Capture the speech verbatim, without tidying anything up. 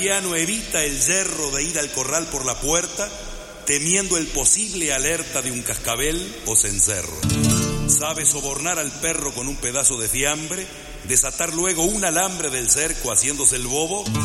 No evita el yerro de ir al corral por la puerta, temiendo el posible alerta de un cascabel o cencerro. Sabe sobornar al perro con un pedazo de fiambre, desatar luego un alambre del cerco haciéndose el bobo